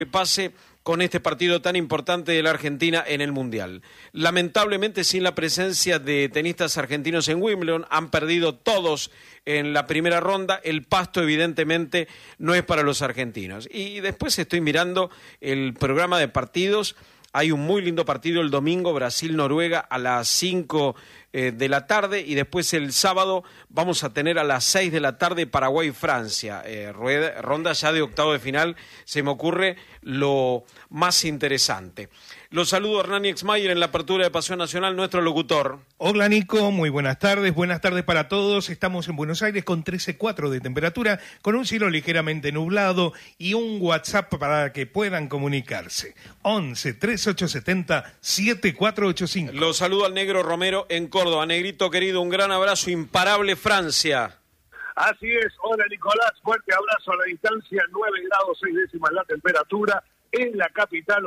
que pase con este partido tan importante de la Argentina en el Mundial. Lamentablemente, sin la presencia de tenistas argentinos en Wimbledon, han perdido todos en la primera ronda. El pasto, evidentemente, no es para los argentinos. Y después estoy mirando el programa de partidos. Hay un muy lindo partido el domingo, Brasil-Noruega a las 5 de la tarde, y después el sábado vamos a tener a las 6 de la tarde Paraguay-Francia. Ronda ya de octavo de final, se me ocurre lo más interesante. Los saludo a Hernán Exmayer en la apertura de Pasión Nacional, nuestro locutor. Hola Nico, muy buenas tardes para todos. Estamos en Buenos Aires con 13,4 de temperatura, con un cielo ligeramente nublado y un WhatsApp para que puedan comunicarse. 11 3870 7485. Los saludo al Negro Romero en Córdoba. Negrito querido, un gran abrazo, imparable Francia. Así es, hola Nicolás, fuerte abrazo a la distancia, 9 grados 6 décimas la temperatura. En la capital,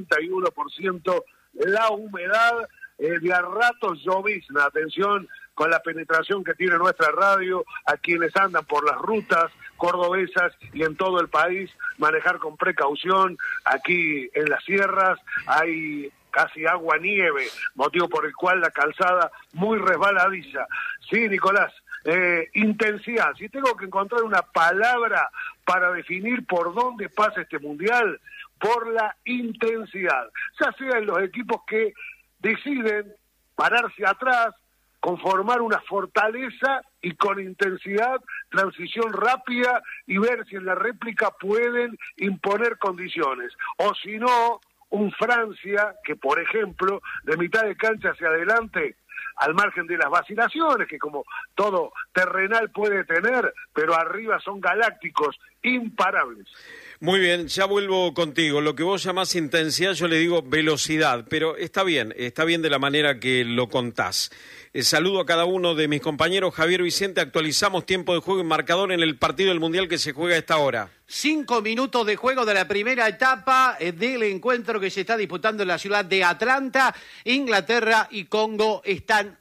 81% la humedad, de a ratos llovizna. Atención con la penetración que tiene nuestra radio, a quienes andan por las rutas cordobesas y en todo el país, manejar con precaución. Aquí en las sierras hay casi agua-nieve, motivo por el cual la calzada muy resbaladiza. Sí, Nicolás, intensidad. Si tengo que encontrar una palabra para definir por dónde pasa este Mundial, por la intensidad, ya sea en los equipos que deciden pararse atrás, conformar una fortaleza y con intensidad, transición rápida y ver si en la réplica pueden imponer condiciones, o si no, un Francia que, por ejemplo, de mitad de cancha hacia adelante, al margen de las vacilaciones que como todo terrenal puede tener, pero arriba son galácticos, imparables. Muy bien, ya vuelvo contigo. Lo que vos llamás intensidad, yo le digo velocidad, pero está bien de la manera que lo contás. Saludo a cada uno de mis compañeros. Javier Vicente, actualizamos tiempo de juego y marcador en el partido del Mundial que se juega a esta hora. 5 minutos de juego de la primera etapa del encuentro que se está disputando en la ciudad de Atlanta. Inglaterra y Congo están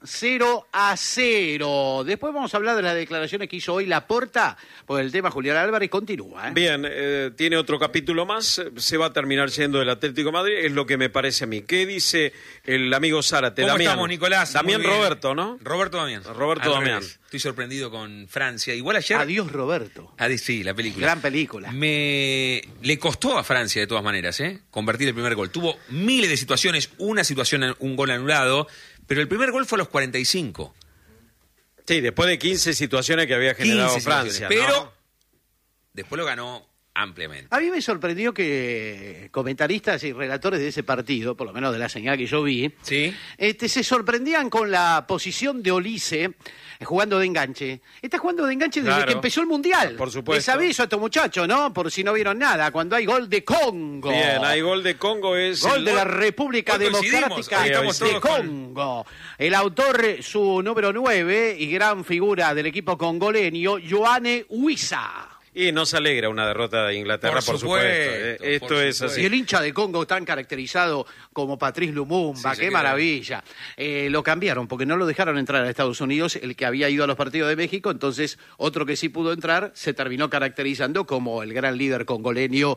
0-0. Después vamos a hablar de las declaraciones que hizo hoy Laporta, porque el tema Julián Álvarez continúa. Bien, tiene otro capítulo más, se va a terminar yendo del Atlético de Madrid, es lo que me parece a mí. ¿Qué dice el amigo Zárate? ¿Cómo Damián, estamos, Nicolás? Damián Roberto, ¿no? Roberto Damián. Roberto Damián. Estoy sorprendido con Francia. Igual ayer... Adiós, Roberto. Sí, la película. Gran película. Le costó a Francia, de todas maneras, convertir el primer gol. Tuvo miles de situaciones, un gol anulado, pero el primer gol fue a los 45. Sí, después de 15 situaciones que había generado Francia, ¿no? Pero después lo ganó ampliamente. A mí me sorprendió que comentaristas y relatores de ese partido, por lo menos de la señal que yo vi, ¿sí? Se sorprendían con la posición de Olise jugando de enganche. Está jugando de enganche desde que empezó el Mundial. Por supuesto. Les aviso a estos muchachos, ¿no? Por si no vieron nada. Cuando hay gol de Congo. Bien, hay gol de Congo. Es gol de la República Democrática de Congo. El autor, su número 9 y gran figura del equipo congoleño, Yoane Wissa. Y no se alegra una derrota de Inglaterra, por supuesto. Esto es así. Y el hincha de Congo tan caracterizado como Patrice Lumumba, qué maravilla. Lo cambiaron porque no lo dejaron entrar a Estados Unidos, el que había ido a los partidos de México, entonces otro que sí pudo entrar se terminó caracterizando como el gran líder congoleño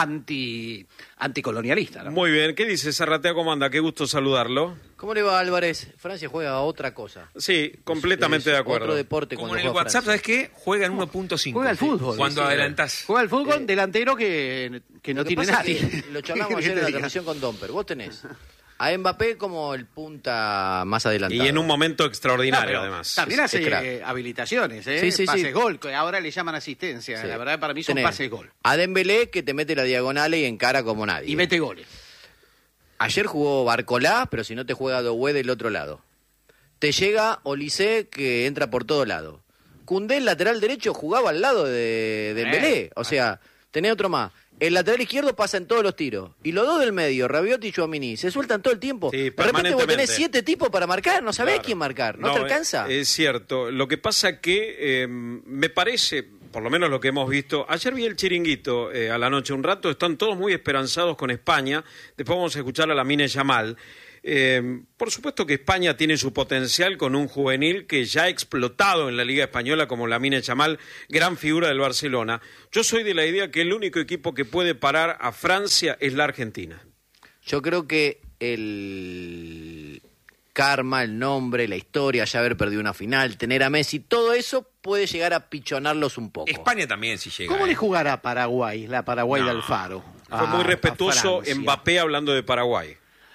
anticolonialista, ¿no? Muy bien, ¿qué dice Zarratea? ¿Cómo anda? Qué gusto saludarlo. ¿Cómo le va, Álvarez? Francia juega a otra cosa. Sí, completamente de acuerdo. Otro deporte. Como en el WhatsApp, ¿sabes qué? Juega en 1.5. Juega al fútbol. Cuando adelantás. Juega al fútbol, delantero que no tiene nadie. Lo charlamos ayer en la transmisión con Domper. Vos tenés a Mbappé como el punta más adelantado. Y en un momento extraordinario, además. También hace habilitaciones, pases gol, que ahora le llaman asistencia. Sí. La verdad, para mí son pases gol. A Dembélé, que te mete la diagonal y encara como nadie. Y mete goles. Ayer jugó Barcolá, pero si no te juega Doué del otro lado. Te llega Olise, que entra por todo lado. Koundé, el lateral derecho, jugaba al lado de Dembélé. O sea, tenés otro más. El lateral izquierdo pasa en todos los tiros. Y los dos del medio, Rabiot y Tchouaméni, se sueltan todo el tiempo. Sí, de repente vos tenés 7 tipos para marcar, no sabés quién marcar, no te alcanza. Es cierto. Lo que pasa que me parece, por lo menos lo que hemos visto, ayer vi el Chiringuito a la noche un rato, están todos muy esperanzados con España. Después vamos a escuchar a Lamine Yamal. Por supuesto que España tiene su potencial con un juvenil que ya ha explotado en la Liga Española como Lamine Yamal, gran figura del Barcelona. Yo soy de la idea que el único equipo que puede parar a Francia es la Argentina. Yo creo que el karma, el nombre, la historia, ya haber perdido una final, tener a Messi, todo eso puede llegar a pichonarlos un poco. España también, si llega. ¿Cómo le jugará a Paraguay, la Paraguay de Alfaro? Fue muy respetuoso Mbappé hablando de Paraguay.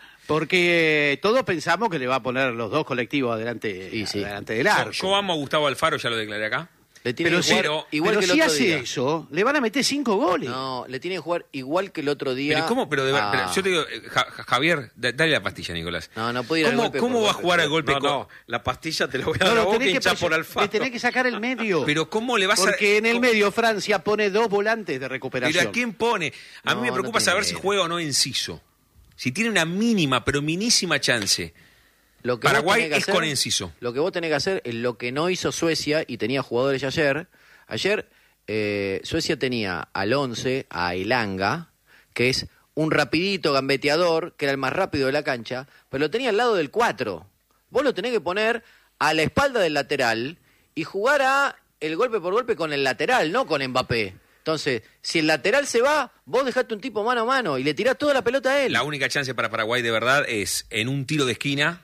Porque todos pensamos que le va a poner los dos colectivos adelante, adelante del arco. Yo amo a Gustavo Alfaro, ya lo declaré acá. Le tiene Pero que jugar igual pero que el si otro hace día. eso, le van a meter 5 goles. No, le tiene que jugar igual que el otro día. Pero ¿cómo? Pero yo te digo, Javier, dale la pastilla, Nicolás. No puede ir al golpe. ¿Cómo va a jugar al golpe? No, la pastilla te la voy a dar a vos que hinchás por Alfaro. Le tenés que sacar el medio. Pero ¿cómo le vas a...? Porque en el medio Francia pone 2 volantes de recuperación. ¿Pero a quién pone? A mí me preocupa saber si juega o no Enciso. Si tiene una mínima, pero minísima chance. Lo que Paraguay es con Enciso. Lo que vos tenés que hacer es lo que no hizo Suecia y tenía jugadores ayer. Ayer Suecia tenía al 11 a Elanga, que es un rapidito gambeteador, que era el más rápido de la cancha, pero lo tenía al lado del 4. Vos lo tenés que poner a la espalda del lateral y jugar a el golpe por golpe con el lateral, no con Mbappé. Entonces, si el lateral se va, vos dejaste un tipo mano a mano y le tirás toda la pelota a él. La única chance para Paraguay de verdad es en un tiro de esquina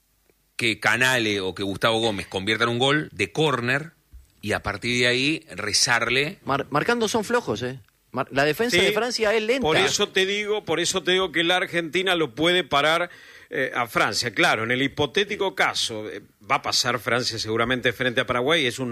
que Canale o que Gustavo Gómez conviertan un gol de córner y a partir de ahí rezarle. Marcando son flojos, La defensa de Francia es lenta. Por eso te digo que la Argentina lo puede parar a Francia. Claro, en el hipotético caso, va a pasar Francia seguramente frente a Paraguay, es un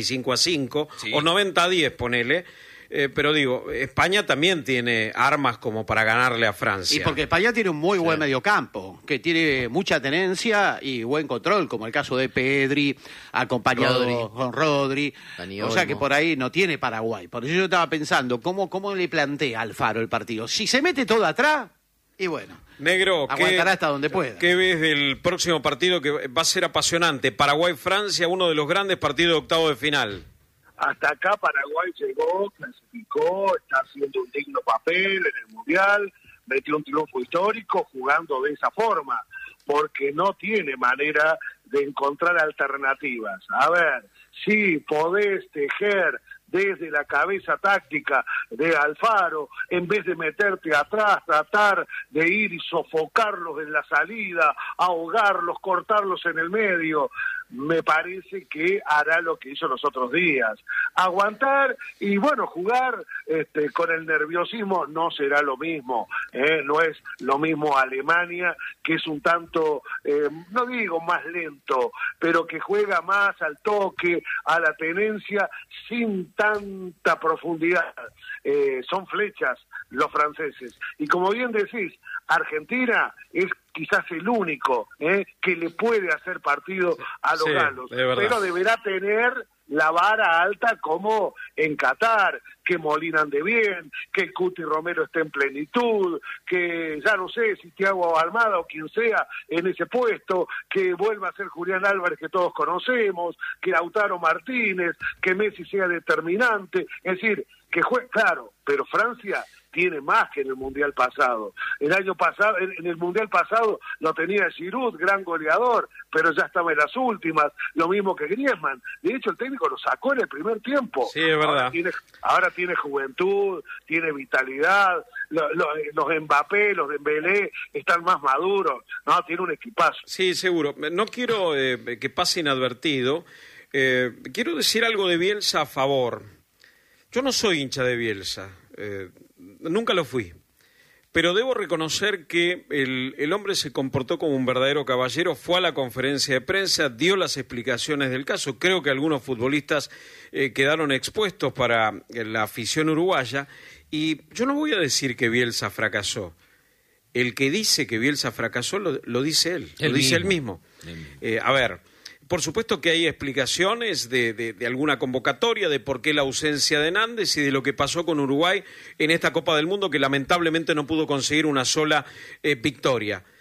95-5 o 90-10, ponele. Pero digo, España también tiene armas como para ganarle a Francia. Y porque España tiene un muy buen mediocampo, que tiene mucha tenencia y buen control, como el caso de Pedri, acompañado con Rodri. Dani O sea Olmo. que por ahí no tiene Paraguay. Por eso yo estaba pensando, ¿cómo le plantea Alfaro el partido? Si se mete todo atrás, y bueno, Negro, aguantará hasta donde pueda. ¿Qué ves del próximo partido que va a ser apasionante? Paraguay-Francia, uno de los grandes partidos de octavo de final. Hasta acá Paraguay llegó, clasificó, está haciendo un digno papel en el Mundial, metió un triunfo histórico jugando de esa forma, porque no tiene manera de encontrar alternativas. A ver, si podés tejer desde la cabeza táctica de Alfaro, en vez de meterte atrás, tratar de ir y sofocarlos en la salida, ahogarlos, cortarlos en el medio, me parece que hará lo que hizo los otros días. Aguantar y, bueno, jugar con el nerviosismo no será lo mismo, no es lo mismo Alemania, que es un tanto, no digo más lento, pero que juega más al toque, a la tenencia, sin tanta profundidad. Son flechas los franceses. Y como bien decís, Argentina es quizás el único que le puede hacer partido a los galos, pero deberá tener la vara alta como en Qatar, que Molina ande bien, que el Cuti Romero esté en plenitud, que ya no sé si Thiago Almada o quien sea en ese puesto, que vuelva a ser Julián Álvarez que todos conocemos, que Lautaro Martínez, que Messi sea determinante, es decir, que juegue, claro, pero Francia tiene más que en el Mundial pasado. El año pasado, en el Mundial pasado lo tenía Giroud, gran goleador, pero ya estaba en las últimas, lo mismo que Griezmann. De hecho, el técnico lo sacó en el primer tiempo. Sí, es verdad. Ahora tiene juventud, tiene vitalidad, los Mbappé, los Dembélé están más maduros. No, tiene un equipazo. Sí, seguro. No quiero que pase inadvertido. Quiero decir algo de Bielsa a favor. Yo no soy hincha de Bielsa. Nunca lo fui, pero debo reconocer que el hombre se comportó como un verdadero caballero, fue a la conferencia de prensa, dio las explicaciones del caso. Creo que algunos futbolistas quedaron expuestos para la afición uruguaya, y yo no voy a decir que Bielsa fracasó. El que dice que Bielsa fracasó lo dice él, lo dice él mismo. A ver, por supuesto que hay explicaciones de alguna convocatoria, de por qué la ausencia de Nández y de lo que pasó con Uruguay en esta Copa del Mundo, que lamentablemente no pudo conseguir una sola victoria.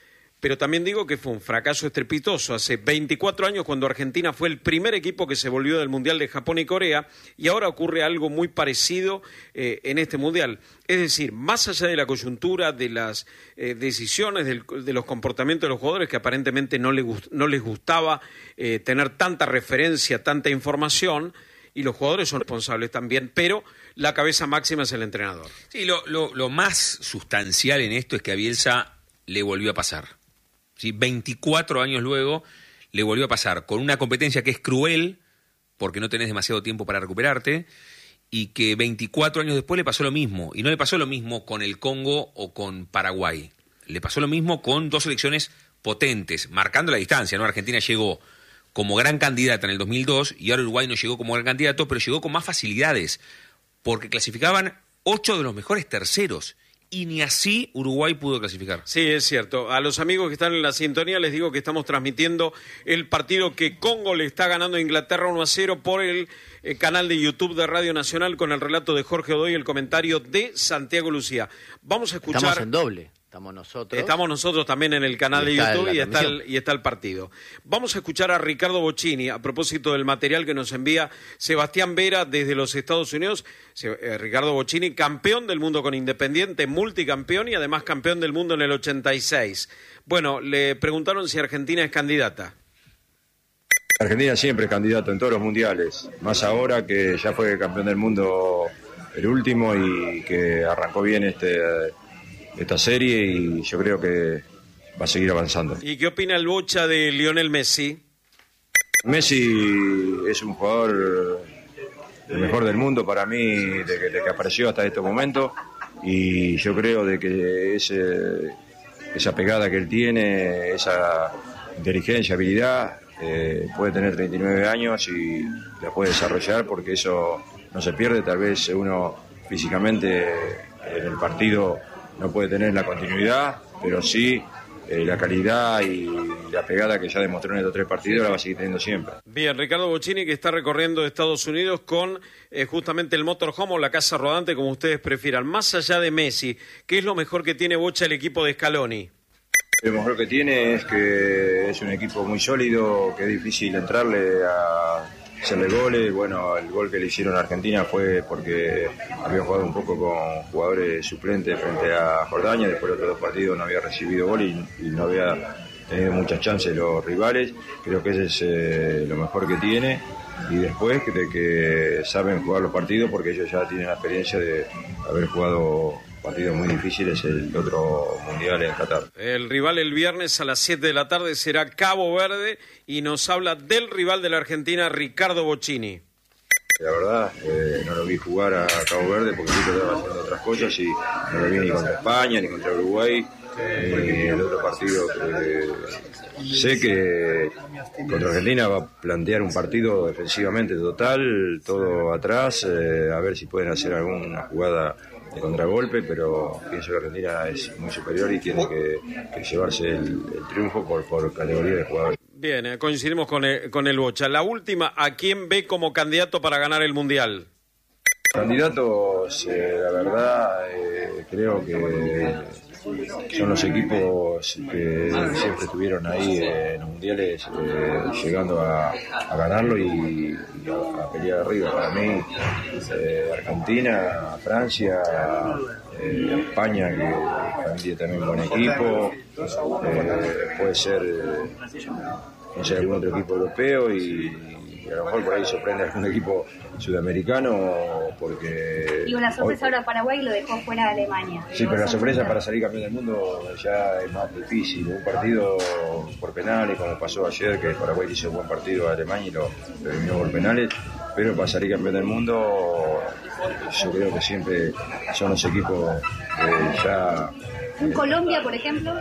pero también digo que fue un fracaso estrepitoso. Hace 24 años, cuando Argentina fue el primer equipo que se volvió del Mundial de Japón y Corea, y ahora ocurre algo muy parecido en este Mundial. Es decir, más allá de la coyuntura, de las decisiones, de los comportamientos de los jugadores, que aparentemente no les gustaba tener tanta referencia, tanta información, y los jugadores son responsables también, pero la cabeza máxima es el entrenador. Sí, lo más sustancial en esto es que a Bielsa le volvió a pasar. ¿Sí? 24 años luego le volvió a pasar, con una competencia que es cruel, porque no tenés demasiado tiempo para recuperarte, y que 24 años después le pasó lo mismo. Y no le pasó lo mismo con el Congo o con Paraguay. Le pasó lo mismo con dos selecciones potentes, marcando la distancia, ¿no? Argentina llegó como gran candidata en el 2002 y ahora Uruguay no llegó como gran candidato, pero llegó con más facilidades, porque clasificaban 8 de los mejores terceros. Y ni así Uruguay pudo clasificar. Sí, es cierto. A los amigos que están en la sintonía les digo que estamos transmitiendo el partido que Congo le está ganando a Inglaterra 1-0 por el canal de YouTube de Radio Nacional, con el relato de Jorge Odoy y el comentario de Santiago Lucía. Vamos a escuchar... Estamos en doble. Estamos nosotros también en el canal de YouTube y está el partido. Vamos a escuchar a Ricardo Bocchini a propósito del material que nos envía Sebastián Vera desde los Estados Unidos. Ricardo Bocchini, campeón del mundo con Independiente, multicampeón y además campeón del mundo en el 86. Bueno, le preguntaron si Argentina es candidata. Argentina siempre es candidato en todos los mundiales, más ahora que ya fue campeón del mundo el último y que arrancó bien esta serie, y yo creo que va a seguir avanzando. ¿Y qué opina el Bocha de Lionel Messi? Messi es un jugador el mejor del mundo para mí de que apareció hasta este momento, y yo creo de que esa pegada que él tiene, esa inteligencia, habilidad, puede tener 39 años y la puede desarrollar, porque eso no se pierde. Tal vez uno físicamente en el partido no puede tener la continuidad, pero sí la calidad y la pegada que ya demostró en estos 3 partidos la va a seguir teniendo siempre. Bien, Ricardo Bocchini, que está recorriendo Estados Unidos con justamente el motorhome o la casa rodante, como ustedes prefieran. Más allá de Messi, ¿qué es lo mejor que tiene Bocha el equipo de Scaloni? Lo mejor que tiene es que es un equipo muy sólido, que es difícil entrarle a hacerle goles. Bueno, el gol que le hicieron a Argentina fue porque había jugado un poco con jugadores suplentes frente a Jordania. Después de los otros 2 partidos no había recibido gol y no había tenido muchas chances los rivales. Creo que ese es lo mejor que tiene. Y después de que saben jugar los partidos, porque ellos ya tienen la experiencia de haber jugado partidos muy difíciles el otro mundial en Qatar. El rival el viernes a las 7 de la tarde será Cabo Verde, y nos habla del rival de la Argentina, Ricardo Bocchini. La verdad, no lo vi jugar a Cabo Verde porque estaba haciendo otras cosas, y no lo vi ni contra España ni contra Uruguay. El otro partido, sé que contra Argentina va a plantear un partido defensivamente total, todo atrás, a ver si pueden hacer alguna jugada de contragolpe, pero pienso que Argentina es muy superior y tiene que llevarse el triunfo por categoría de jugadores. Bien, coincidimos con el Bocha. La última, ¿a quién ve como candidato para ganar el Mundial? Candidatos, la verdad, creo que son los equipos que siempre estuvieron ahí en los mundiales, llegando a ganarlo y a pelear arriba. Para mí, Argentina, Francia, España, que también tiene un buen equipo, puede ser, no sé, algún otro equipo europeo, y a lo mejor por ahí sorprende algún equipo sudamericano, porque... Y una sorpresa ahora Paraguay lo dejó fuera de Alemania. Sí, pero la sorpresa para salir campeón del mundo ya es más difícil. Un partido por penales, como pasó ayer, que Paraguay hizo un buen partido a Alemania y lo eliminó por penales, pero para salir campeón del mundo yo creo que siempre son los equipos que ya... ¿Un Colombia, por ejemplo?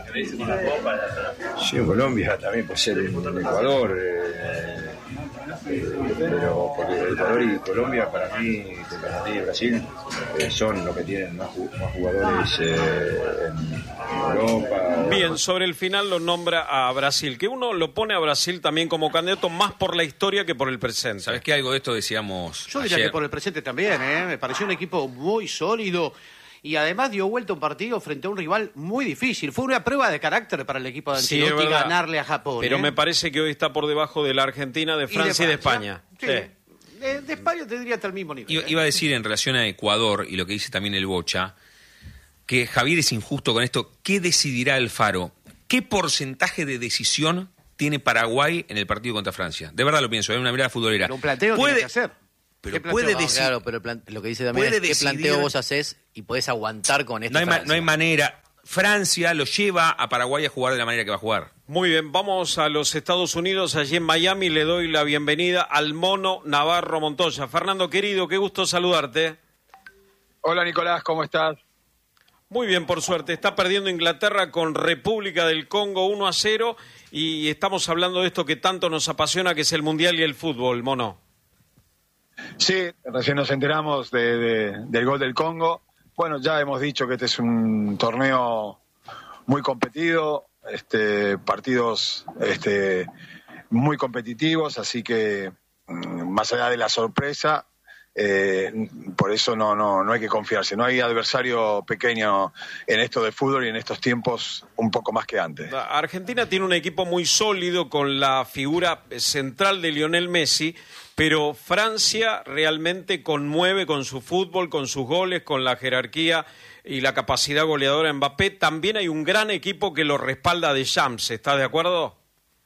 Sí, un Colombia también puede ser un Ecuador, pero porque Ecuador y Colombia para mí, junto a Argentina y Brasil, son los que tienen más jugadores en Europa. Bien, sobre el final lo nombra a Brasil, que uno lo pone a Brasil también como candidato más por la historia que por el presente. ¿Sabes qué? Algo de esto decíamos Yo diría ayer. que por el presente también, me pareció un equipo muy sólido y además dio vuelta un partido frente a un rival muy difícil. Fue una prueba de carácter para el equipo de Sí, es Ancelotti verdad. ganarle a Japón. Pero me parece que hoy está por debajo de la Argentina, de Francia y de España. Sí. Sí. De España tendría hasta el mismo nivel. Iba a decir en relación a Ecuador, y lo que dice también el Bocha, que Javier es injusto con esto. ¿Qué decidirá Alfaro? ¿Qué porcentaje de decisión tiene Paraguay en el partido contra Francia? De verdad lo pienso, es una mirada futbolera. Pero un planteo tiene que hacer. Pero ¿Qué puede planteo? decir... Claro, pero lo que dice también puede es qué decidir- planteo vos haces y podés aguantar con esto. No hay manera. Francia lo lleva a Paraguay a jugar de la manera que va a jugar. Muy bien, vamos a los Estados Unidos. Allí en Miami le doy la bienvenida al Mono Navarro Montoya. Fernando, querido, qué gusto saludarte. Hola Nicolás, ¿cómo estás? Muy bien, por suerte. Está perdiendo Inglaterra con República del Congo 1-0 y estamos hablando de esto que tanto nos apasiona, que es el Mundial y el fútbol, Mono. Sí, recién nos enteramos del gol del Congo. Bueno, ya hemos dicho que este es un torneo muy competido, partidos muy competitivos, así que más allá de la sorpresa, por eso no hay que confiarse. No hay adversario pequeño en esto de fútbol y en estos tiempos un poco más que antes. Argentina tiene un equipo muy sólido con la figura central de Lionel Messi, pero Francia realmente conmueve con su fútbol, con sus goles, con la jerarquía y la capacidad goleadora de Mbappé. También hay un gran equipo que lo respalda de Shams, ¿estás de acuerdo?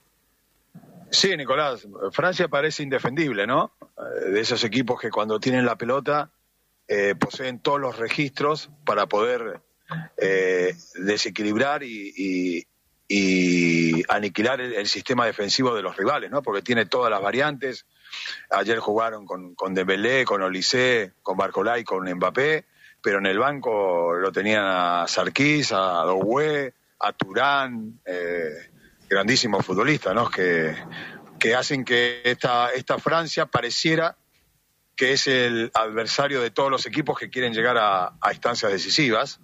Sí, Nicolás, Francia parece indefendible, ¿no? De esos equipos que cuando tienen la pelota poseen todos los registros para poder desequilibrar y aniquilar el sistema defensivo de los rivales, ¿no? Porque tiene todas las variantes. Ayer jugaron con Dembélé, con Olise, con Barcola y con Mbappé, pero en el banco lo tenían a Sarkis, a Doué, a Turán, grandísimos futbolistas, ¿no? Que hacen que esta Francia pareciera que es el adversario de todos los equipos que quieren llegar a instancias decisivas.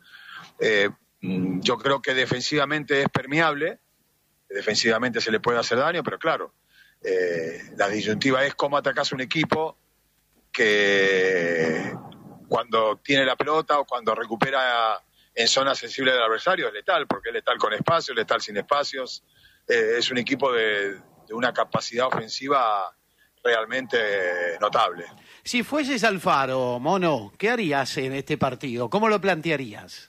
Yo creo que defensivamente es permeable, defensivamente se le puede hacer daño, pero claro, la disyuntiva es cómo atacás un equipo que cuando tiene la pelota o cuando recupera en zonas sensibles del adversario es letal, porque es letal con espacios, letal sin espacios. Es un equipo de una capacidad ofensiva realmente notable. Si fueses Alfaro, Mono, ¿qué harías en este partido? ¿Cómo lo plantearías?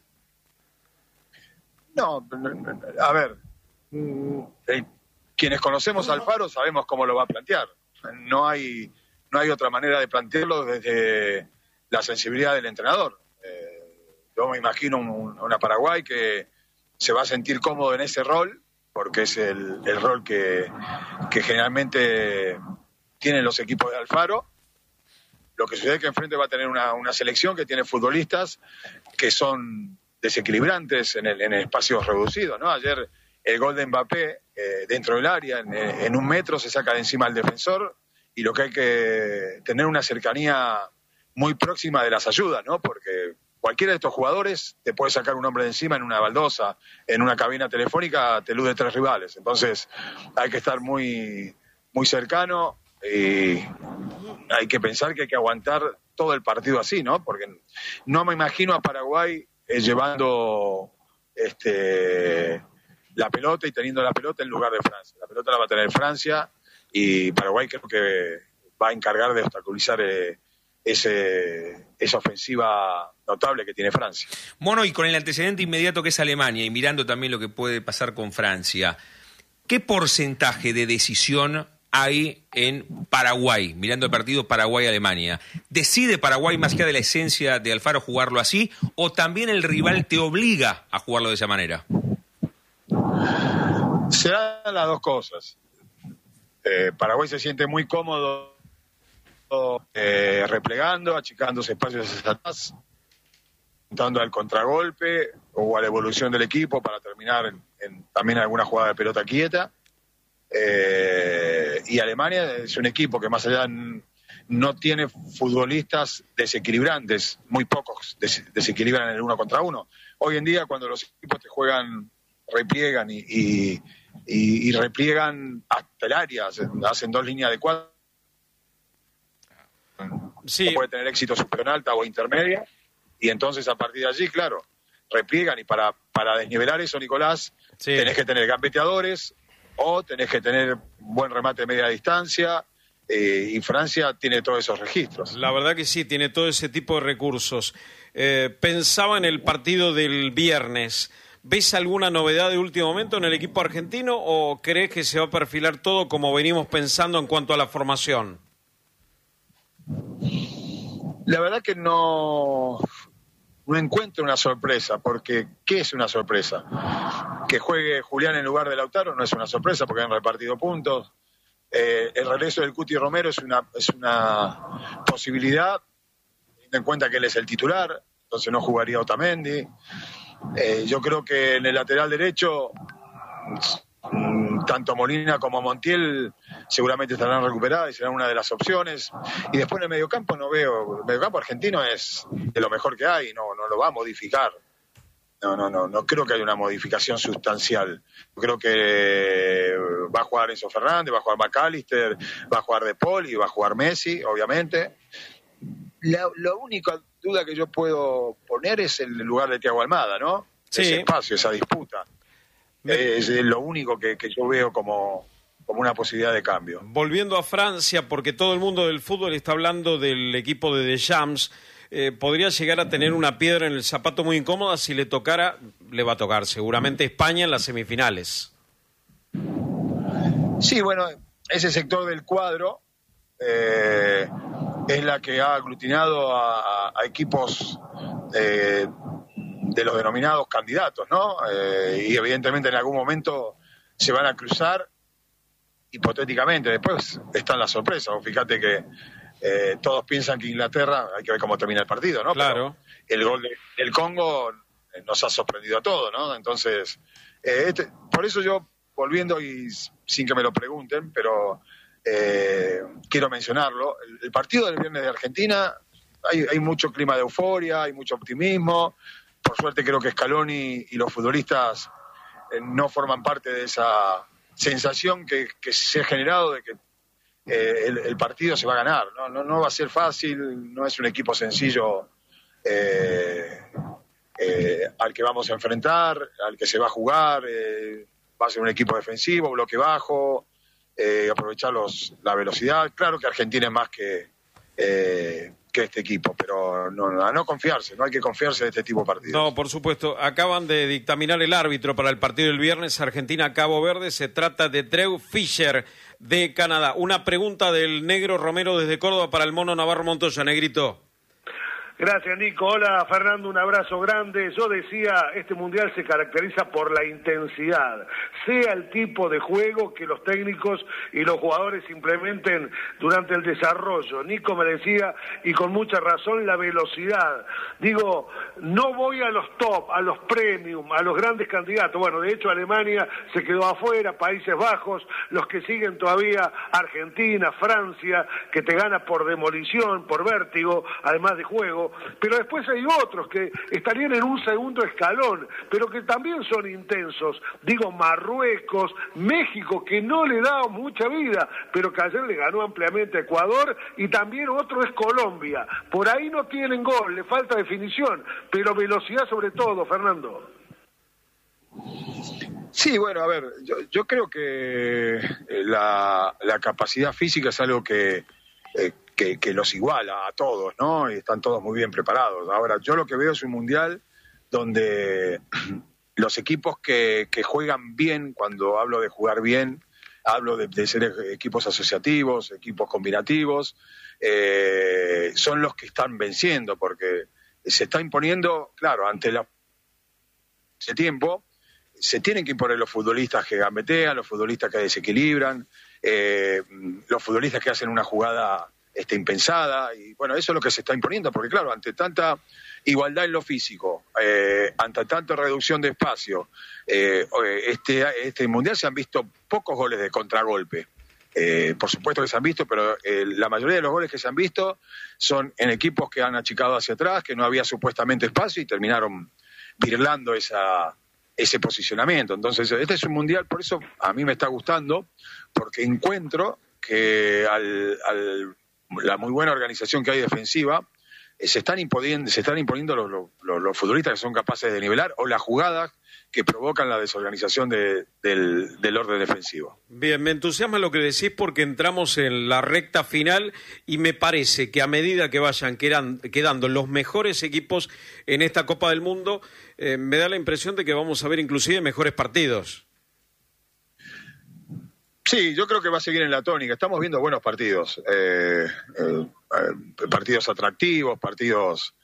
No, a ver, quienes conocemos a Alfaro sabemos cómo lo va a plantear. No hay otra manera de plantearlo desde la sensibilidad del entrenador. Yo me imagino una Paraguay que se va a sentir cómodo en ese rol, porque es el rol que generalmente tienen los equipos de Alfaro. Lo que sucede es que enfrente va a tener una selección que tiene futbolistas que son desequilibrantes en espacios reducidos, ¿no? Ayer el gol de Mbappé dentro del área, en 1 metro, se saca de encima al defensor, y lo que hay que tener una cercanía muy próxima de las ayudas, ¿no? Porque cualquiera de estos jugadores te puede sacar un hombre de encima en una baldosa, en una cabina telefónica, te elude 3 rivales. Entonces hay que estar muy, muy cercano y hay que pensar que hay que aguantar todo el partido así, ¿no? Porque no me imagino a Paraguay llevando la pelota y teniendo la pelota en lugar de Francia. La pelota la va a tener Francia y Paraguay creo que va a encargar de obstaculizar esa ofensiva notable que tiene Francia. Mono, y con el antecedente inmediato que es Alemania y mirando también lo que puede pasar con Francia, ¿qué porcentaje de decisión hay en Paraguay, mirando el partido Paraguay-Alemania? ¿Decide Paraguay más allá de la esencia de Alfaro jugarlo así, o también el rival te obliga a jugarlo de esa manera? Se dan las dos cosas. Paraguay se siente muy cómodo replegando, achicándose espacios hacia atrás, dando al contragolpe o a la evolución del equipo para terminar también alguna jugada de pelota quieta. Y Alemania es un equipo que más allá no tiene futbolistas desequilibrantes, muy pocos desequilibran en el 1 contra 1. Hoy en día, cuando los equipos te juegan, repliegan y repliegan hasta el área, hacen 2 líneas de 4. Sí. Puede tener éxito superior alta o intermedia. Y entonces a partir de allí, claro, repliegan y para desnivelar eso, Nicolás, tenés que tener gambeteadores o tenés que tener buen remate de media distancia. Y Francia tiene todos esos registros. La verdad que sí, tiene todo ese tipo de recursos. Pensaba en el partido del viernes. ¿Ves alguna novedad de último momento en el equipo argentino o crees que se va a perfilar todo como venimos pensando en cuanto a la formación? La verdad que no encuentro una sorpresa, porque ¿qué es una sorpresa? Que juegue Julián en lugar de Lautaro no es una sorpresa porque han repartido puntos. El regreso del Cuti Romero es una posibilidad, teniendo en cuenta que él es el titular, entonces no jugaría Otamendi. Yo creo que en el lateral derecho, tanto Molina como Montiel seguramente estarán recuperadas y serán una de las opciones. Y después en el mediocampo no veo, el mediocampo argentino es de lo mejor que hay, no lo va a modificar. No creo que haya una modificación sustancial. Creo que va a jugar Enzo Fernández, va a jugar McAllister, va a jugar De Paul y va a jugar Messi, obviamente. La única duda que yo puedo poner es el lugar de Thiago Almada, ¿no? Sí. Ese espacio, esa disputa. Es lo único que yo veo como una posibilidad de cambio. Volviendo a Francia, porque todo el mundo del fútbol está hablando del equipo de Deschamps, podría llegar a tener una piedra en el zapato muy incómoda si le tocara, le va a tocar seguramente España en las semifinales. Sí, bueno, ese sector del cuadro es la que ha aglutinado a equipos de los denominados candidatos, ¿no? Y evidentemente en algún momento se van a cruzar hipotéticamente. Después están las sorpresas. Fíjate que todos piensan que Inglaterra, hay que ver cómo termina el partido, ¿no? Claro. Pero el gol del Congo nos ha sorprendido a todos, ¿no? Entonces, por eso yo, volviendo y sin que me lo pregunten, pero quiero mencionarlo, el partido del viernes de Argentina, hay mucho clima de euforia, hay mucho optimismo. Por suerte creo que Scaloni y los futbolistas no forman parte de esa sensación que se ha generado de que el partido se va a ganar. No va a ser fácil, no es un equipo sencillo al que vamos a enfrentar, al que se va a jugar. Va a ser un equipo defensivo, bloque bajo, aprovechar la velocidad. Claro que Argentina es más que este equipo, pero no confiarse, no hay que confiarse de este tipo de partidos. No, por supuesto. Acaban de dictaminar el árbitro para el partido del viernes Argentina-Cabo Verde. Se trata de Drew Fisher de Canadá. Una pregunta del negro Romero desde Córdoba para el mono Navarro Montoya. Negrito. Gracias, Nico. Hola, Fernando, un abrazo grande. Yo decía, este Mundial se caracteriza por la intensidad, sea el tipo de juego que los técnicos y los jugadores implementen durante el desarrollo. Nico me decía, y con mucha razón, la velocidad. Digo, no voy a los top, a los premium, a los grandes candidatos. Bueno, de hecho, Alemania se quedó afuera, Países Bajos, los que siguen todavía, Argentina, Francia, que te gana por demolición, por vértigo, además de juego. Pero después hay otros que estarían en un segundo escalón, pero que también son intensos. Digo, Marruecos, México, que no le da mucha vida, pero que ayer le ganó ampliamente a Ecuador, y también otro es Colombia. Por ahí no tienen gol, le falta definición, pero velocidad sobre todo, Fernando. Sí, bueno, a ver, yo creo que la capacidad física es algo que los iguala a todos, ¿no? Y están todos muy bien preparados. Ahora, yo lo que veo es un mundial donde los equipos que juegan bien, cuando hablo de jugar bien, hablo de ser equipos asociativos, equipos combinativos, son los que están venciendo, porque se está imponiendo, claro, ante ese tiempo, se tienen que imponer los futbolistas que gambetean, los futbolistas que desequilibran, los futbolistas que hacen una jugada impensada, y bueno, eso es lo que se está imponiendo, porque claro, ante tanta igualdad en lo físico, ante tanta reducción de espacio, este mundial se han visto pocos goles de contragolpe. Por supuesto que se han visto, pero la mayoría de los goles que se han visto son en equipos que han achicado hacia atrás, que no había supuestamente espacio y terminaron birlando ese posicionamiento. Entonces, este es un mundial, por eso a mí me está gustando, porque encuentro que la muy buena organización que hay defensiva se están imponiendo los futbolistas que son capaces de nivelar, o las jugadas que provocan la desorganización del orden defensivo. Bien, me entusiasma lo que decís porque entramos en la recta final y me parece que a medida que vayan quedando los mejores equipos en esta Copa del Mundo, me da la impresión de que vamos a ver inclusive mejores partidos. Sí, yo creo que va a seguir en la tónica. Estamos viendo buenos partidos, partidos atractivos, partidos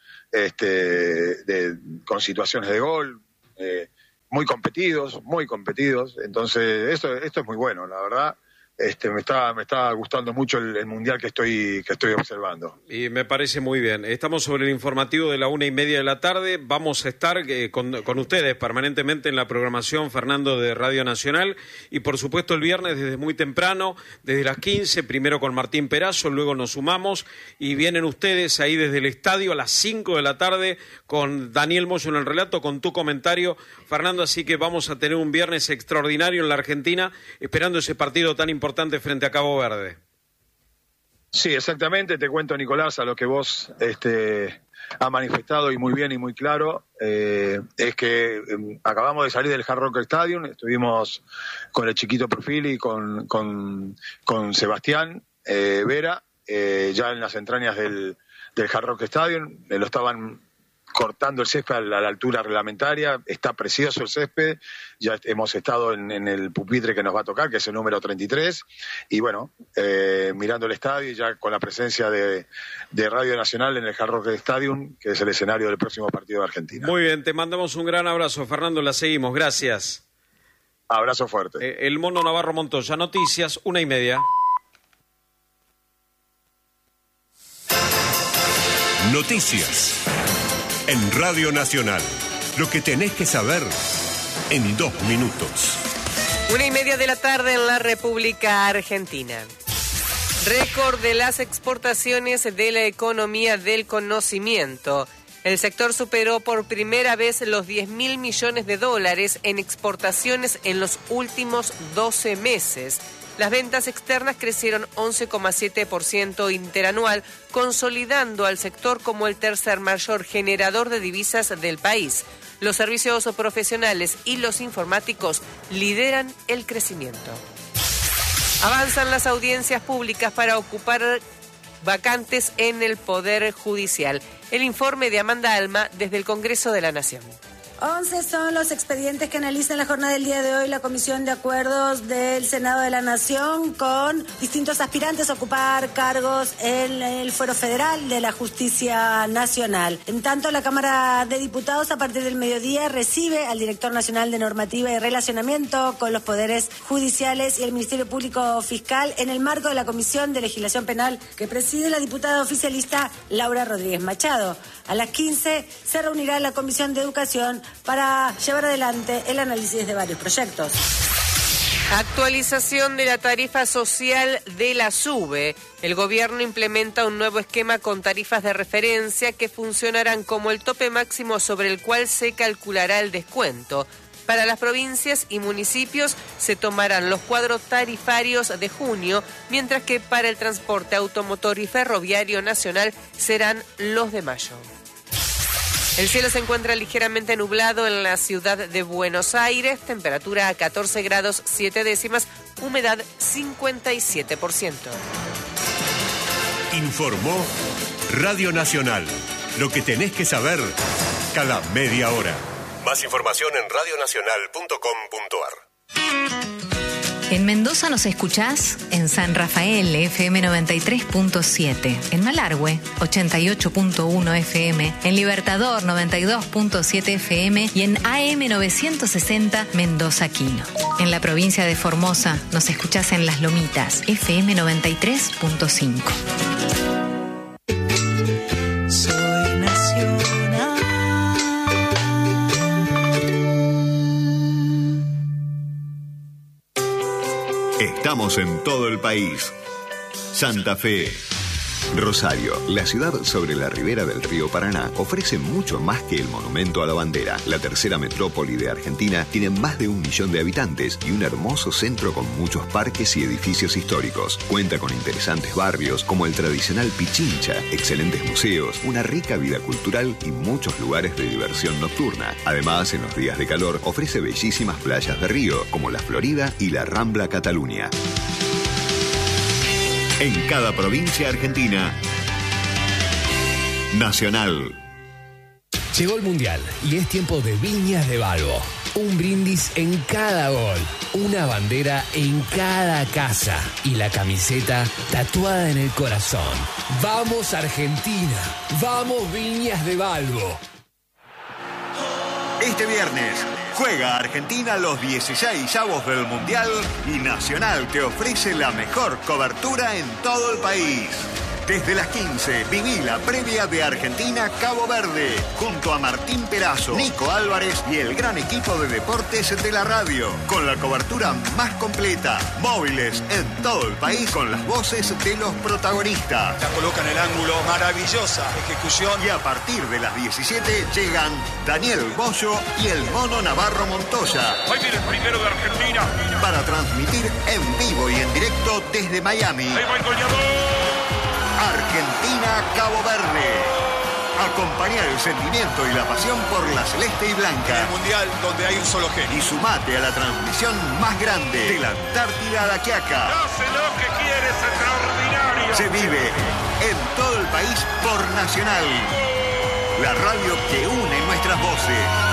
con situaciones de gol, muy competidos. Entonces, esto es muy bueno, la verdad. Me está gustando mucho el mundial que estoy observando. Y me parece muy bien. Estamos sobre el informativo de la 1:30 de la tarde. Vamos a estar con ustedes permanentemente en la programación, Fernando, de Radio Nacional. Y por supuesto el viernes desde muy temprano, desde las 15, primero con Martín Perazo, luego nos sumamos y vienen ustedes ahí desde el estadio a las 5 de la tarde con Daniel Moyo en el relato, con tu comentario, Fernando. Así que vamos a tener un viernes extraordinario en la Argentina, esperando ese partido tan importante frente a Cabo Verde. Sí, exactamente. Te cuento, Nicolás, a lo que vos has manifestado y muy bien y muy claro, es que acabamos de salir del Hard Rock Stadium, estuvimos con el Chiquito Profili y con Sebastián Vera, ya en las entrañas del Hard Rock Stadium, lo estaban cortando el césped a la altura reglamentaria. Está precioso el césped, ya hemos estado en el pupitre que nos va a tocar, que es el número 33, y bueno, mirando el estadio y ya con la presencia de Radio Nacional en el Hard Rock Stadium, que es el escenario del próximo partido de Argentina. Muy bien, te mandamos un gran abrazo, Fernando, la seguimos, gracias. Abrazo fuerte. El Mono Navarro Montoya, noticias, 1:30. Noticias en Radio Nacional. Lo que tenés que saber en 2 minutos. 1:30 de la tarde en la República Argentina. Récord de las exportaciones de la economía del conocimiento. El sector superó por primera vez los $10.000 millones en exportaciones en los últimos 12 meses. Las ventas externas crecieron 11,7% interanual, consolidando al sector como el tercer mayor generador de divisas del país. Los servicios profesionales y los informáticos lideran el crecimiento. Avanzan las audiencias públicas para ocupar vacantes en el Poder Judicial. El informe de Amanda Alma desde el Congreso de la Nación. 11 son los expedientes que analiza en la jornada del día de hoy la Comisión de Acuerdos del Senado de la Nación con distintos aspirantes a ocupar cargos en el Fuero Federal de la Justicia Nacional. En tanto, la Cámara de Diputados a partir del mediodía recibe al Director Nacional de Normativa y Relacionamiento con los Poderes Judiciales y el Ministerio Público Fiscal en el marco de la Comisión de Legislación Penal que preside la diputada oficialista Laura Rodríguez Machado. A las 15 se reunirá la Comisión de Educación para llevar adelante el análisis de varios proyectos. Actualización de la tarifa social de la SUBE. El gobierno implementa un nuevo esquema con tarifas de referencia que funcionarán como el tope máximo sobre el cual se calculará el descuento. Para las provincias y municipios se tomarán los cuadros tarifarios de junio, mientras que para el transporte automotor y ferroviario nacional serán los de mayo. El cielo se encuentra ligeramente nublado en la ciudad de Buenos Aires, temperatura a 14 grados 7 décimas, humedad 57%. Informó Radio Nacional. Lo que tenés que saber cada media hora. Más información en radionacional.com.ar. En Mendoza nos escuchás en San Rafael, FM 93.7, en Malargüe, 88.1 FM, en Libertador, 92.7 FM y en AM 960 Mendoza Quino. En la provincia de Formosa nos escuchás en Las Lomitas, FM 93.5. Soy nacional. Estamos en todo el país. Santa Fe, Rosario, la ciudad sobre la ribera del río Paraná, ofrece mucho más que el monumento a la bandera. La tercera metrópoli de Argentina tiene más de 1 millón de habitantes y un hermoso centro con muchos parques y edificios históricos. Cuenta con interesantes barrios como el tradicional Pichincha, excelentes museos, una rica vida cultural y muchos lugares de diversión nocturna. Además, en los días de calor, ofrece bellísimas playas de río como la Florida y la Rambla Cataluña. En cada provincia argentina, Nacional. Llegó el Mundial y es tiempo de Viñas de Balbo. Un brindis en cada gol, una bandera en cada casa y la camiseta tatuada en el corazón. ¡Vamos Argentina! ¡Vamos Viñas de Balbo! Este viernes juega Argentina los 16avos del Mundial y Nacional te ofrece la mejor cobertura en todo el país. Desde las 15, viví la previa de Argentina-Cabo Verde, junto a Martín Perazo, Nico Álvarez y el gran equipo de deportes de la radio, con la cobertura más completa, móviles en todo el país con las voces de los protagonistas. La coloca en el ángulo, maravillosa ejecución. Y a partir de las 17 llegan Daniel Bollo y el Mono Navarro Montoya. Ahí viene el primero de Argentina. Para transmitir en vivo y en directo desde Miami. Ahí va el goleador. Argentina-Cabo Verde. Acompaña el sentimiento y la pasión por la celeste y blanca. En el Mundial donde hay un solo genio. Y sumate a la transmisión más grande de la Antártida a la Quiaca. Hace lo que quiere, es extraordinario. Se vive en todo el país por Nacional. La radio que une nuestras voces.